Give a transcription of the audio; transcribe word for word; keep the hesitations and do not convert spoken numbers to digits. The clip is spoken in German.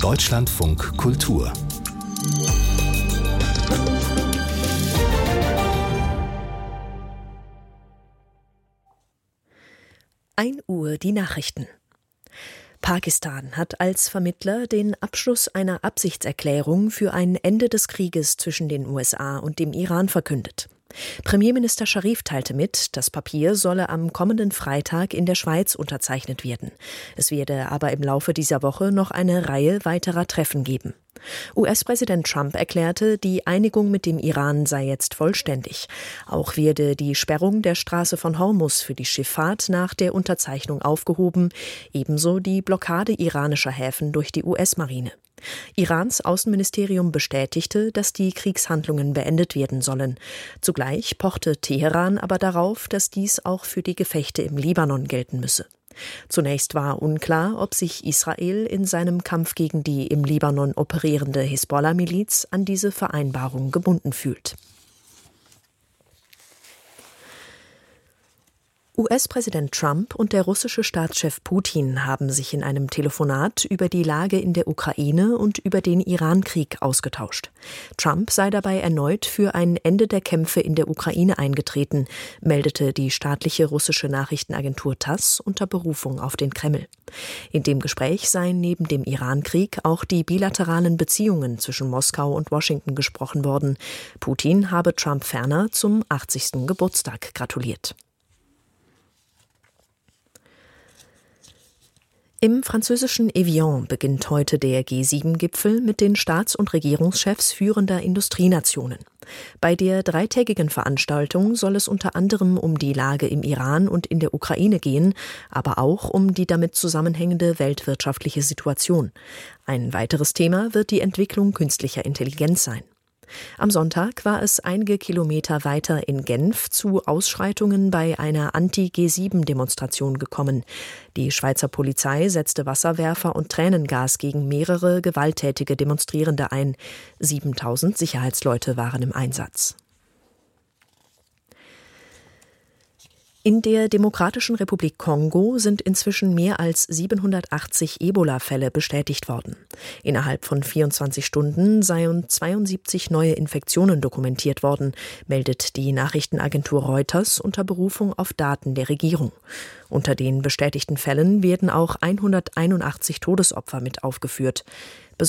Deutschlandfunk Kultur. ein Uhr die Nachrichten. Pakistan hat als Vermittler den Abschluss einer Absichtserklärung für ein Ende des Krieges zwischen den U S A und dem Iran verkündet. Premierminister Scharif teilte mit, das Papier solle am kommenden Freitag in der Schweiz unterzeichnet werden. Es werde aber im Laufe dieser Woche noch eine Reihe weiterer Treffen geben. U S-Präsident Trump erklärte, die Einigung mit dem Iran sei jetzt vollständig. Auch werde die Sperrung der Straße von Hormuz für die Schifffahrt nach der Unterzeichnung aufgehoben, ebenso die Blockade iranischer Häfen durch die U S-Marine. Irans Außenministerium bestätigte, dass die Kriegshandlungen beendet werden sollen. Zugleich pochte Teheran aber darauf, dass dies auch für die Gefechte im Libanon gelten müsse. Zunächst war unklar, ob sich Israel in seinem Kampf gegen die im Libanon operierende Hisbollah-Miliz an diese Vereinbarung gebunden fühlt. U S-Präsident Trump und der russische Staatschef Putin haben sich in einem Telefonat über die Lage in der Ukraine und über den Iran-Krieg ausgetauscht. Trump sei dabei erneut für ein Ende der Kämpfe in der Ukraine eingetreten, meldete die staatliche russische Nachrichtenagentur TASS unter Berufung auf den Kreml. In dem Gespräch seien neben dem Iran-Krieg auch die bilateralen Beziehungen zwischen Moskau und Washington gesprochen worden. Putin habe Trump ferner zum achtzigsten Geburtstag gratuliert. Im französischen Evian beginnt heute der G sieben Gipfel mit den Staats- und Regierungschefs führender Industrienationen. Bei der dreitägigen Veranstaltung soll es unter anderem um die Lage im Iran und in der Ukraine gehen, aber auch um die damit zusammenhängende weltwirtschaftliche Situation. Ein weiteres Thema wird die Entwicklung künstlicher Intelligenz sein. Am Sonntag war es einige Kilometer weiter in Genf zu Ausschreitungen bei einer Anti-G sieben Demonstration gekommen. Die Schweizer Polizei setzte Wasserwerfer und Tränengas gegen mehrere gewalttätige Demonstrierende ein. siebentausend Sicherheitsleute waren im Einsatz. In der Demokratischen Republik Kongo sind inzwischen mehr als siebenhundertachtzig Ebola-Fälle bestätigt worden. Innerhalb von vierundzwanzig Stunden seien zweiundsiebzig neue Infektionen dokumentiert worden, meldet die Nachrichtenagentur Reuters unter Berufung auf Daten der Regierung. Unter den bestätigten Fällen werden auch hunderteinundachtzig Todesopfer mit aufgeführt.